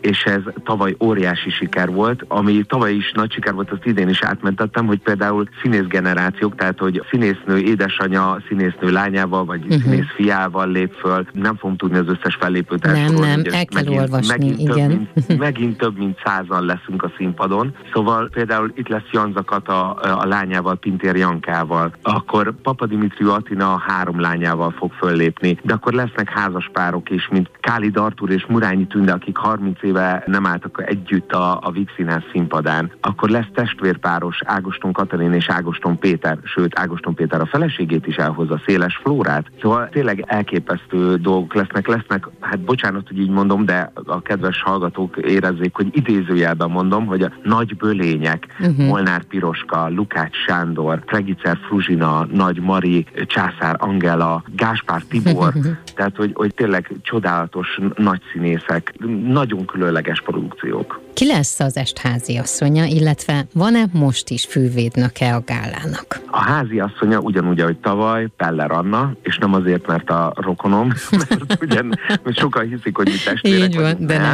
és ez tavaly óriási siker volt, ami tavaly is nagy siker volt, azt idén is átmentettem, hogy például színészgenerációk, tehát hogy színésznő édesanyja, színésznő lányával, vagy színész fiával lép föl. Nem fogom tudni az összes fellépőt elsorolni. Nem, el kell olvasni, igen. Megint több mint 100-an leszünk a színpadon. Szóval például itt lesz Janza Kata a lányával, Pintér Jankával. Akkor Papa Dimitriu Atina 3 lányával fog föllépni. De akkor lesznek házaspárok is, mint Kálid Artúr és Murányi Tünde, akik 30 éve nem álltak együtt a Víg Színház színpadán. Akkor lesz testvérpáros Ágoston Katalin és Ágoston Péter, sőt Ágoston Péter a feleségét is elhozza, Széles Flórát. Szóval tényleg elképesztő dolgok lesznek, hát bocsánat, hogy így mondom, de a kedves hallgatók érezzék, hogy idézőjelben mondom, hogy a nagy bölények, Molnár Piroska, Lukács Sándor, Fregicer Fruzsina, Nagy Mari, Császár Angela, Gáspár Tibor, tehát hogy tényleg csodálatos nagy színészek, nagyon különleges produkciók. Ki lesz az est háziasszonya, illetve van-e most is fővédnöke a gálának? A háziasszonya ugyanúgy, ahogy tavaly, Peller Anna, és nem azért, mert a rokonom, mert ugyan sokan hiszik, hogy mi testvérek így van, de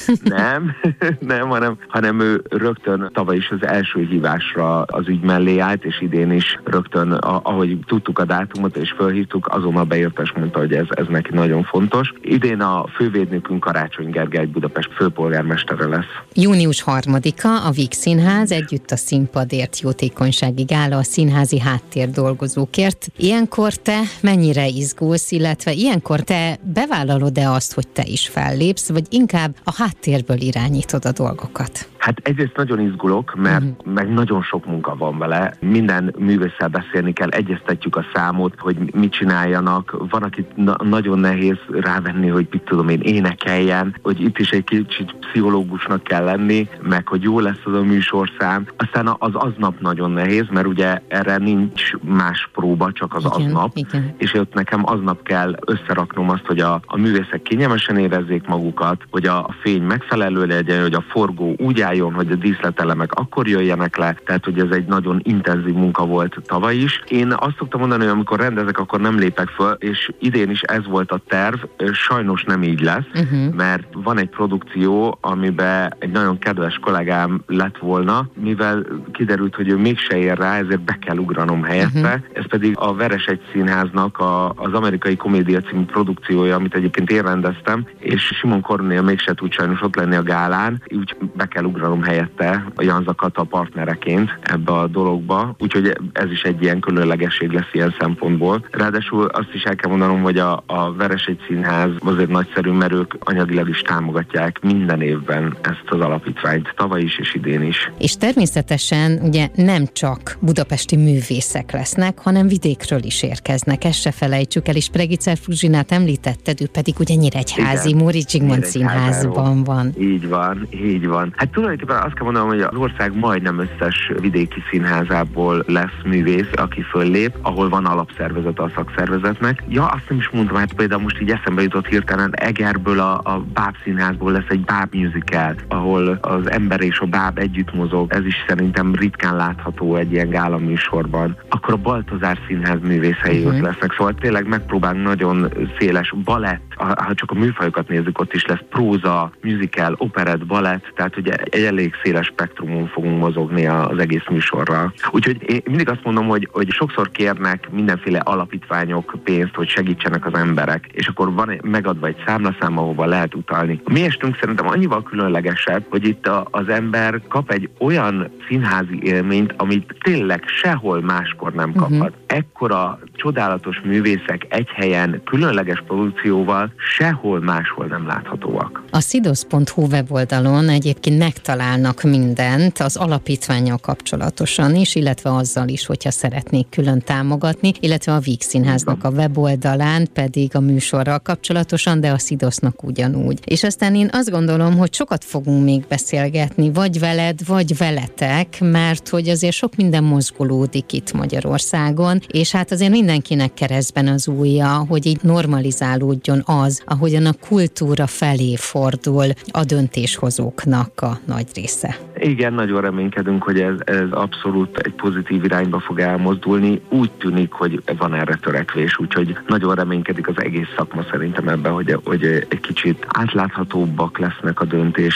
hanem ő rögtön tavaly is az első hívásra az ügy mellé állt, és idén is rögtön, ahogy tudtuk a dátumot és felhívtuk, azonnal beírta és mondta, hogy ez neki nagyon fontos. Idén a fővédnökünk Karácsony Gergely, Budapest főpolgármestere lesz. Június 3-a a Víg Színház együtt a színpadért jótékonysági gála a színházi háttérdolgozókért. Ilyenkor te mennyire izgulsz, illetve ilyenkor te bevállalod-e azt, hogy te is fellépsz, vagy inkább a háttérből irányítod a dolgokat? Hát egyrészt nagyon izgulok, mert meg nagyon sok munka van vele. Minden művésszel beszélni kell, egyeztetjük a számot, hogy mit csináljanak. Van, akit nagyon nehéz rávenni, hogy mit tudom én, énekeljen, hogy itt is egy kicsit pszichológusnak kell lenni, meg hogy jó lesz az a műsorszám. Aztán az aznap nagyon nehéz, mert ugye erre nincs más próba, csak az aznap. Igen. És ott nekem aznap kell összeraknom azt, hogy a művészek kényelmesen érezzék magukat, hogy a fény megfelelő legyen, hogy a forgó úgy álljon, hogy a díszletelemek akkor jöjjenek le, tehát hogy ez egy nagyon intenzív munka volt tavaly is. Én azt szoktam mondani, hogy amikor rendezek, akkor nem lépek föl, és idén is ez volt a terv, sajnos nem így lesz, mert van egy produkció, amiben egy nagyon kedves kollégám lett volna, mivel kiderült, hogy ő mégse ér rá, ezért be kell ugranom helyette. Ez pedig a Veresegy Színháznak az Amerikai Komédia című produkciója, amit egyébként én rendeztem, és Simon Kornél mégse tud sajnos ott lenni a gálán, úgy be kell ugranom helyette a Janza Kata partnereként ebbe a dologba, úgyhogy ez is egy ilyen különlegesség lesz ilyen szempontból. Ráadásul azt is el kell mondanom, hogy a Veresegy Színház azért nagyszerű, mert ők anyagilag is támogatják minden évben ezt az alapítványt, tavaly is és idén is. És természetesen ugye nem csak budapesti művészek lesznek, hanem vidékről is érkeznek, ezt se felejtsük el, és Fregicer Fruzsinát említetted, ő pedig ugye nyíregyházi, Móricz Zsigmond Színházban van. Így van. Hát tulajdonképpen azt kell mondanom, hogy az ország majdnem összes vidéki színházából lesz művész, aki föllép, ahol van alapszervezet a szakszervezetnek. Ja, azt nem is mondtam, hát például most így eszembe jutott hirtelen, Egerből a Báb Színházból lesz egy Báb musical, ahol az ember és a báb együtt mozog. Ez is szerintem ritkán látható egy ilyen gála műsorban. Akkor a Baltazár Színház művészei ott lesznek, szóval tényleg megpróbálunk nagyon széles balett, ha csak a műfajokat nézzük, ott is lesz próza, musical, operett, balett, tehát ugye egy elég széles spektrumon fogunk mozogni az egész műsorral. Úgyhogy én mindig azt mondom, hogy sokszor kérnek mindenféle alapítványok pénzt, hogy segítsenek az emberek, és akkor van megadva egy számlaszám, ahova lehet utalni. A mi estünk szerintem annyival különlegesebb, hogy itt az ember kap egy olyan színházi élményt, amit tényleg sehol máskor nem kaphat. Ekkora csodálatos művészek egy helyen, különleges produkcióval sehol máshol nem láthatóak. A sidos.hu weboldalon egyébként megtalálnak mindent az alapítvánnyal kapcsolatosan is, illetve azzal is, hogyha szeretnék külön támogatni, illetve a Víg Színháznak a weboldalán pedig a műsorral kapcsolatosan, de a Sidosnak ugyanúgy. És aztán én azt gondolom, hogy sokat fogunk még beszélgetni, vagy veled, vagy veletek, mert hogy azért sok minden mozgolódik itt Magyarországon, és hát azért mindenkinek keresztben az ujja, hogy így normalizálódjon az, ahogyan a kultúra felé fordul a döntéshozóknak a nagy része. Igen, nagyon reménykedünk, hogy ez abszolút egy pozitív irányba fog elmozdulni. Úgy tűnik, hogy van erre törekvés, úgyhogy nagyon reménykedik az egész szakma szerintem ebben, hogy egy kicsit átláthatóbbak lesznek a döntés